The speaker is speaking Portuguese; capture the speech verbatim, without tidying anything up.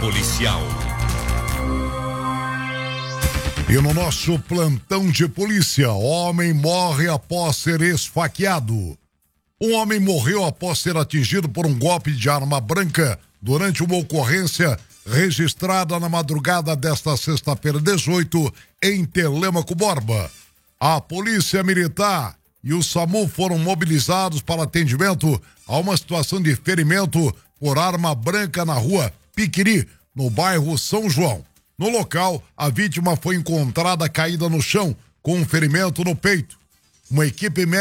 policial. E no nosso plantão de polícia, homem morre após ser esfaqueado. Um homem morreu após ser atingido por um golpe de arma branca durante uma ocorrência registrada na madrugada desta sexta-feira, dezoito, em Telêmaco Borba. A Polícia Militar e o SAMU foram mobilizados para atendimento a uma situação de ferimento por arma branca na rua Piquiri, no bairro São João. No local, a vítima foi encontrada caída no chão com um ferimento no peito. Uma equipe médica